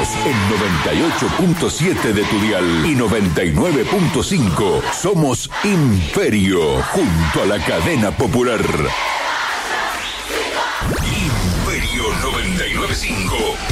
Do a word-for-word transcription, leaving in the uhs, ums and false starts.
Estamos en noventa y ocho punto siete de tu dial y noventa y nueve punto cinco. Somos Imperio, junto a la cadena Popular. Imperio noventa y nueve punto cinco.